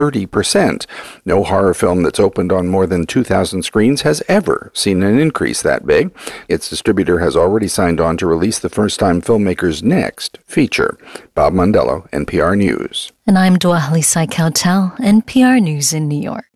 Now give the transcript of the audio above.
30%. No horror film that's opened on more than 2,000 screens has ever seen an increase that big. Its distributor has already signed on to release the first-time filmmaker's next feature. Bob Mondello, NPR News. And I'm Dwali Saikautel, NPR News in New York.